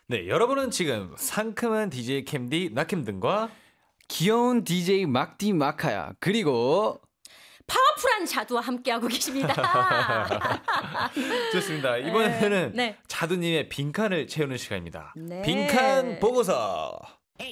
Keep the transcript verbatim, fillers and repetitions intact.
네, 여러분은 지금 상큼한 디제이 캠디 낙캠등과 귀여운 디제이 막디 마카야 그리고 파워풀한 자두와 함께하고 계십니다. 좋습니다. 이번에는 네. 자두님의 빈칸을 채우는 시간입니다. 네. 빈칸 보고서.